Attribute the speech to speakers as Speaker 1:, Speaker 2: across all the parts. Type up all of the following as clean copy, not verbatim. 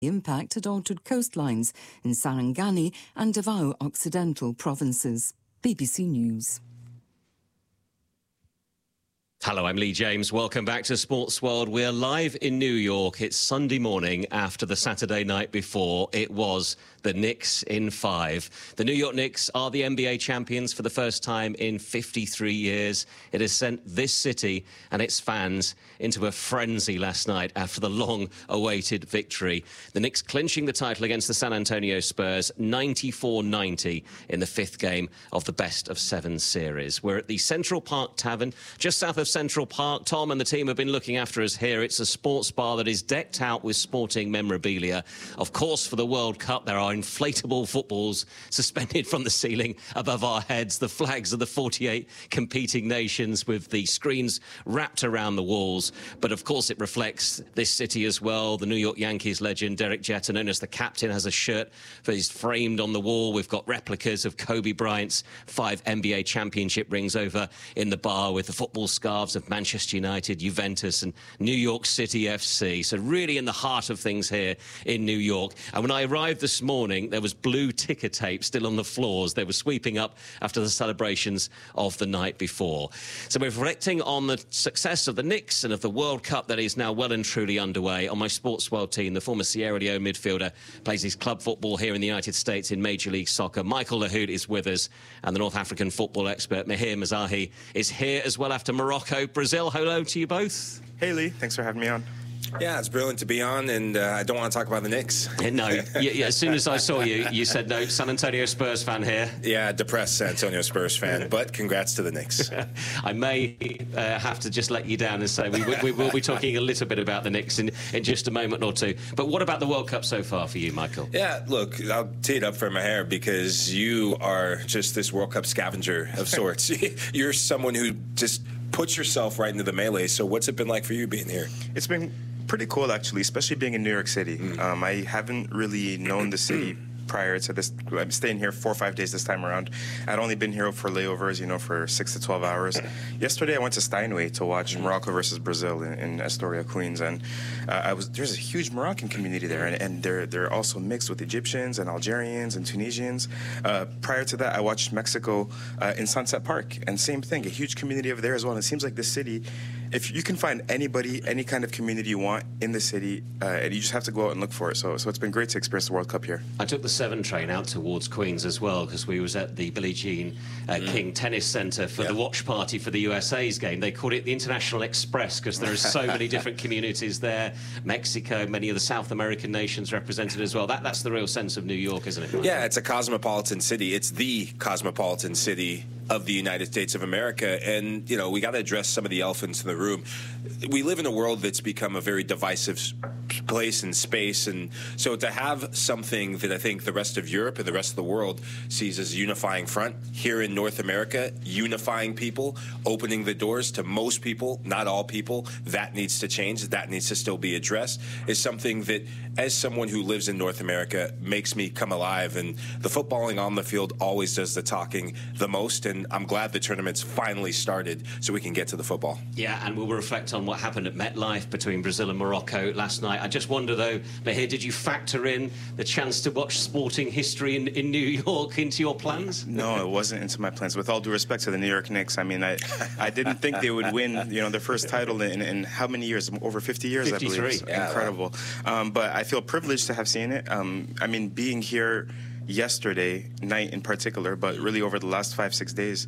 Speaker 1: impact had altered coastlines in Sarangani and Davao Occidental provinces. BBC News.
Speaker 2: Hello, I'm Lee James. Welcome back to Sports World. We're live in New York. It's Sunday morning after the Saturday night before. It was the Knicks in 5. The New York Knicks are the NBA champions for the first time in 53 years. It has sent this city and its fans into a frenzy last night after the long-awaited victory. The Knicks clinching the title against the San Antonio Spurs, 94-90 in the 5th game of the best-of-7 series. We're at the Central Park Tavern, just south of Central Park. Tom and the team have been looking after us here. It's a sports bar that is decked out with sporting memorabilia. Of course, for the World Cup, there are inflatable footballs suspended from the ceiling above our heads, the flags of the 48 competing nations with the screens wrapped around the walls. But of course, it reflects this city as well. The New York Yankees legend Derek Jeter, known as the captain, has a shirt that is framed on the wall. We've got replicas of Kobe Bryant's 5 NBA championship rings over in the bar with the football scarves of Manchester United, Juventus and New York City FC. So really in the heart of things here in New York. And when I arrived this morning, there was blue ticker tape still on the floors. They were sweeping up after the celebrations of the night before. So we're reflecting on the success of the Knicks and of the World Cup that is now well and truly underway. On my Sports World team, the former Sierra Leone midfielder plays his club football here in the United States in Major League Soccer. Michael Lahoud is with us, and the North African football expert Mihir Mezahi is here as well after Morocco. Brazil, hello to you both.
Speaker 3: Hey Lee, thanks for having me on.
Speaker 4: Yeah, it's brilliant to be on, and I don't want to talk about the Knicks.
Speaker 2: No, as soon as I saw you, you said no, San Antonio Spurs fan here.
Speaker 4: Yeah, depressed San Antonio Spurs fan, but congrats to the Knicks.
Speaker 2: I may have to just let you down and say we will be talking a little bit about the Knicks in just a moment or two. But what about the World Cup so far for you, Michael?
Speaker 4: Yeah, look, I'll tee it up for Mihir because you are just this World Cup scavenger of sorts. You're someone who just puts yourself right into the melee. So what's it been like for you being here?
Speaker 3: It's been pretty cool, actually, especially being in New York City. I haven't really known the city prior to this. I'm staying here 4 or 5 days this time around. I'd only been here for layovers, for 6 to 12 hours. Yesterday, I went to Steinway to watch Morocco versus Brazil in Astoria, Queens, and there's a huge Moroccan community there, and they're also mixed with Egyptians and Algerians and Tunisians. Prior to that, I watched Mexico in Sunset Park, and same thing, a huge community over there as well. And it seems like this city, if you can find anybody, any kind of community you want in the city, and you just have to go out and look for it. So it's been great to experience the World Cup here.
Speaker 2: I took the 7 train out towards Queens as well because we was at the Billie Jean King Tennis Centre for the watch party for the USA's game. They called it the International Express because there are so many different communities there. Mexico, many of the South American nations represented as well. That's the real sense of New York, isn't it?
Speaker 4: Yeah, it's a cosmopolitan city. It's the cosmopolitan city of the United States of America. And, we got to address some of the elephants in the room. We live in a world that's become a very divisive place and space. And so to have something that I think the rest of Europe and the rest of the world sees as a unifying front here in North America, unifying people, opening the doors to most people, not all people, that needs to change. That needs to still be addressed, is something that, as someone who lives in North America, makes me come alive. And the footballing on the field always does the talking the most. And I'm glad the tournament's finally started so we can get to the football.
Speaker 2: Yeah, and we'll reflect on what happened at MetLife between Brazil and Morocco last night. I just wonder, though, Mihir, did you factor in the chance to watch sporting history in New York into your plans?
Speaker 3: No, it wasn't into my plans. With all due respect to the New York Knicks, I mean, I didn't think they would win, their first title in how many years? Over 50 years,
Speaker 2: 53.
Speaker 3: I believe.
Speaker 4: Yeah,
Speaker 3: incredible. But I feel privileged to have seen it. I mean, being here yesterday night in particular, but really over the last 5-6 days,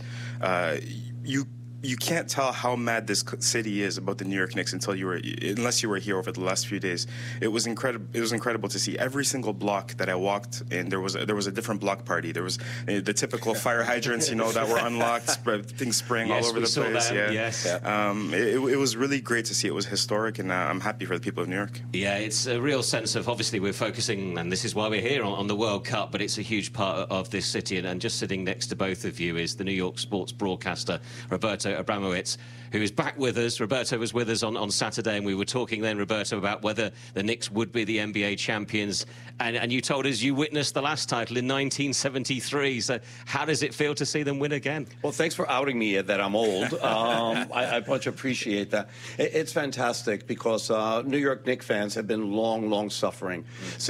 Speaker 3: you can't tell how mad this city is about the New York Knicks unless you were here over the last few days. It was incredible. It was incredible to see every single block that I walked in. There was a different block party. There was the typical fire hydrants, that were unlocked, things spraying all over the place.
Speaker 2: Yes.
Speaker 3: It was really great to see. It was historic, and I'm happy for the people of New York.
Speaker 2: Yeah, it's a real sense of, obviously we're focusing, and this is why we're here, on the World Cup, but it's a huge part of this city. And just sitting next to both of you is the New York sports broadcaster Roberto Abramowitz, who is back with us. Roberto was with us on Saturday, and we were talking then, Roberto, about whether the Knicks would be the NBA champions. And you told us you witnessed the last title in 1973. So how does it feel to see them win again?
Speaker 5: Well, thanks for outing me that I'm old. I much appreciate that. It's fantastic because New York Knicks fans have been long suffering.